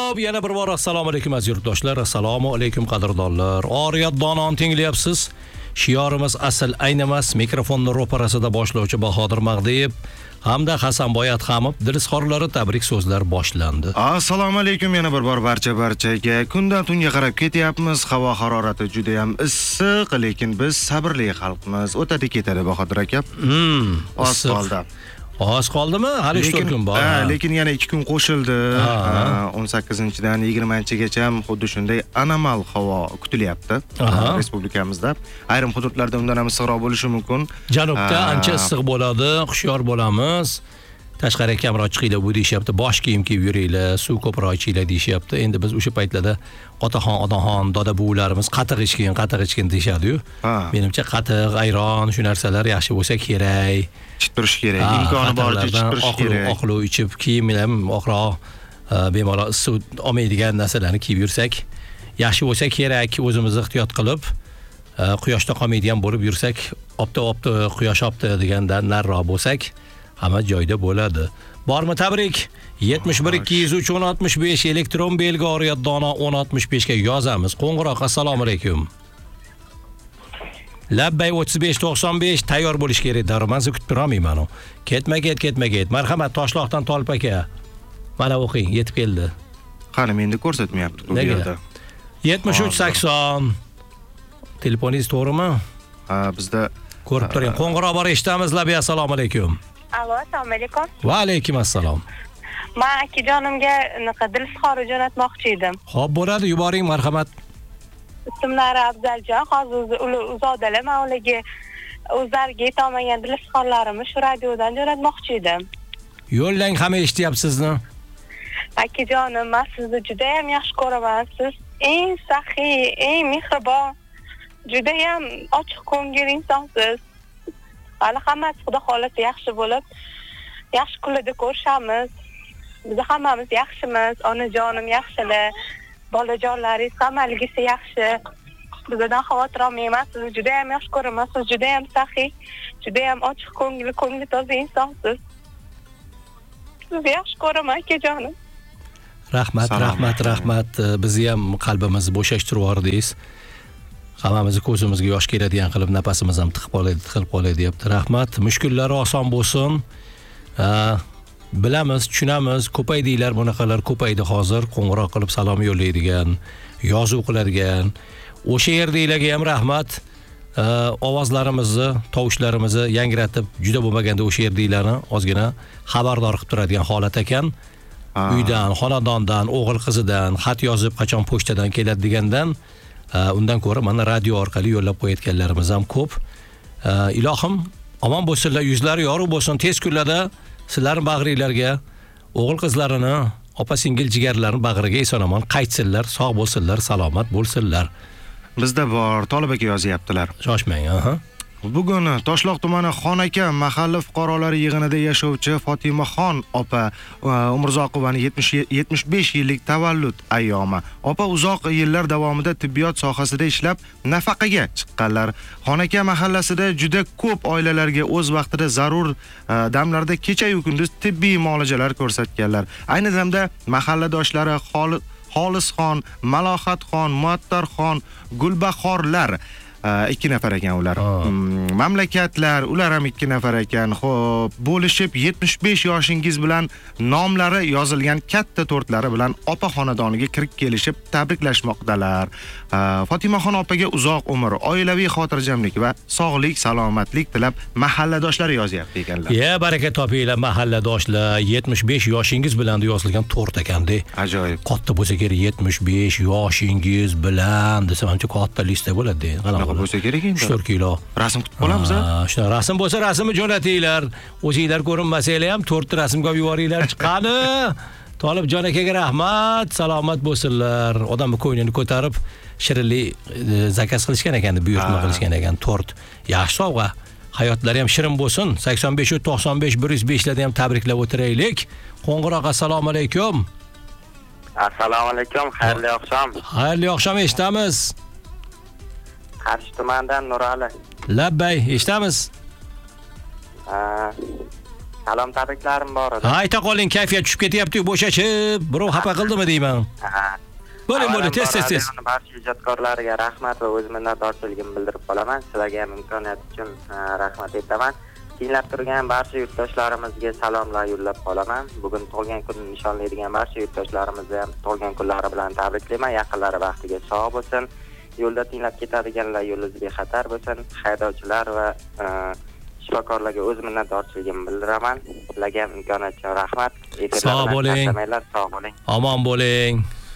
Xo'p, yana bir bor assalomu alaykum aziz yurtdoshlar, assalomu alaykum qadrdonlar. Oriyat dononi tinglayapsiz. Shiyorimiz asl aynamas, mikrofonni ro'parasida boshlovchi Bahodir Mag'diyev hamda Hasanboy Atxamov dilizxorlari tabrik so'zlar boshlandi. Assalomu alaykum yana bir bor barchaga. Kundan tunga qarab ketyapmiz. Havo harorati juda ham issiq, lekin biz sabrli xalqmiz. O'tadi ketadi Bahodir aka. Oz qoldi. Oz qoldimi? Hali 3 kun bor. Lekin yana 2 kun qo'shildi. 18-dan 20-gacha xuddi shunday anomal havo kutilyapti respublikamizda. Ayrim hududlarda undan ham issiqroq bo'lishi mumkin. Janubda ancha issiq bo'ladi, hushyor bo'lamiz. Tashqariga kamroq chiqinglar bu deyishyapti. Bosh kiyim kiyib yuringlar, suv ko'proq ichinglar deyishyapti. Endi biz o'sha paytlarda otaxon, doda buvilarimiz qatiq ichgin deyshadi-yu. Menimcha qatiq, ayron, shu narsalar yaxshi bo'lsa kerak. Ichib turish kerak. Imkoni boricha ichib turish kerak. Oqlu ichib, kiyimlar ham oqroq, bemalol suv olmaydigan narsalarni kiyib yursak yaxshi bo'lsa kerak. O'zimizni ehtiyot qilib, quyoshda qolmaydigan bo'lib yursak, opta quyosh opta degandan nariroq bo'lsak, hamma joyda bo'ladi. Bormi tabrik? 71 203 1065 elektron belgi Oriyat dono 1065 ga yozamiz. Qo'ng'iroq assalomu alaykum. Labbay 35-95 tayyor bo'lish kerak. Darmanzi kutib turmayman. Ketma-ket. Marhamat Toshloqdan Tolip aka. Mana o'qing, yetib keldi. Qani menda ko'rsatmayapti bu yerda. 73-80. Telefoningiz to'g'rimi? Bizda ko'rib turing. Qo'ng'iroq bor eshitamiz. Labbay assalomu alaykum. Alo, assalomu alaykum. Va alaykum assalom. Men akajonimga dilizxor jo'natmoqchi edim. Xo'p, bo'ladi, yuboring, marhamat. Ismlari Abzaljon, hozir uzoqdalar. Men ularga o'zlariga yetolmagan dilizxorlarimni shu radiodan jo'natmoqchi edim. Yo'llang, hamma eshityapsizni. Akajonim, men sizni juda ham yaxshi ko'raman. Siz eng saxiy, eng mehribon, juda ham ochiq ko'ngil insonsiz. Hali hammasi xudo xolasi yaxshi bo'lib, yaxshi kunlarda ko'rishamiz. Biz hammamiz yaxshimiz, onajonim yaxshilar, bolajonlaringiz hammaligisi yaxshi. Bizdan xavotir olmayman. Sizni juda ham yaxshi ko'raman. Siz juda ham saxiy, juda ham ochiq ko'ngli toza insonsiz. Sizni yaxshi ko'raman akajonim. Rahmat. Bizni ham qalbimiz bo'shashtirib yubordingiz. Hammamizni ko'zimizga yosh keladigan qilib nafasimiz ham tiqib qoladi deyapti. Rahmat. Mushkullari oson bo'lsin. Bilamiz, tushunamiz, ko'paydinglar, bunaqalar ko'paydi hozir. Qo'ng'iroq qilib salom yo'llaydigan, yozuv qiladigan. O'sha yerdagilarga ham rahmat. Ovozlarimizni, tovushlarimizni yangratib, juda bo'lmaganda o'sha yerdagilarni ozgina xabardor qilib turadigan holat ekan. Uydan, xonadondan, o'g'il qizidan, xat yozib, qachon pochtadan keladi degandan undan ko'ra mana radio orqali yo'llab qo'yayotganlarimiz ham ko'p. Ilohim omon bo'lsinlar, yuzlari yorug' bo'lsin. Tez kunlarda sizlarning bag'ringlarga o'g'il qizlarini, opa-singil jigarlarning bag'riga eson-omon qaytsinlar, sog' bo'lsinlar, salomat bo'lsinlar. Bizda bor, Tolib aka yozyaptilar. Shoshmang, Bugun Toshloq tumani Xonaka mahalla fuqarolari yig'inida yashovchi Fotimaxon opa Umrzoqovaning 75 yillik tavallud ayyomi. Opa uzoq yillar davomida tibbiyot sohasida ishlab, nafaqaga chiqqanlar. Xonaka mahallasida juda ko'p oilalarga o'z vaqtida zarur damlarda kecha-yu kunduz tibbiy muolajalar ko'rsatganlar. Ayni damda mahalladoshlari Xolisxon, Malohatxon, Muattarxon, Gulbahorlar 2 nafar ekan ular. Mamlakatlar, ular ham 2 nafar ekan. Xo'p, bo'lishib 75 yoshingiz bilan nomlari yozilgan katta tortlari bilan opa xonadoniga kirib kelishib tabriklashmoqdalar. Fotimaxon opaga uzoq umr, oilaviy xotirjamlik va sog'lik, salomatlik tilab mahalladoshlar yozyapti ekanlar. Baraka topinglar mahalladoshlar. 75 yoshingiz bilan yozilgan tort ekanda. Ajoyib. Katta bo'lsa kerak 75 yoshingiz bilan desa ancha katta lista bo'ladi. Bo'lsa kerak endi. 4 kilo. Rasm kutib qolamiz a? Shuna rasm bo'lsa rasmni jo'natinglar. O'zingizlar ko'rinmasanglar ham 4 ta rasmga olib yuboringlar. Chiqadi. Tolibjon akaga rahmat, salomat bo'lsinlar. Odamning ko'nglini ko'tarib, shirinlik zakaz qilishgan ekan, buyurtma qilishgan ekan. Tort yaxshi sovg'a. Hayotlari ham shirin bo'lsin. 85 95 105 larda ham tabriklab o'tiraylik. Qo'ng'iroq assalomu alaykum. Assalomu alaykum, xayrli oqshom. Xayrli oqshom, eshitamiz. Qarshi tumandan Nurali. Labbay, eshitamiz. Salom, tabriklarim bor edi. Ayta qoling, kayfiyat tushib ketyapti, bo'shashib, birov xafa qildimi deyman. Bo'ling, tez. Barcha ijodkorlarga rahmat va o'z minnatdorchiligimni bildirib qolaman. Sizlarga ham imkoniyat uchun rahmat aytaman. Tinglab turgan barcha yurtdoshlarimizga salomlar yo'llab qolaman. Bugun tug'ilgan kun nishonlaydigan barcha yurtdoshlarimizni ham tug'ilgan kunlari bilan tabriklayman. Yaqinlari baxtiga sog' bo'lsin. Yo'lda tinglab ketadiganlar yo'lingiz bexatar bo'lsin. Haydovchilar va shifokorlarga o'z minnatdorchiligimni bildiraman. Sizlarga ham imkoniyat uchun rahmat. Sog' bo'ling. Sog' bo'ling. Omon bo'ling.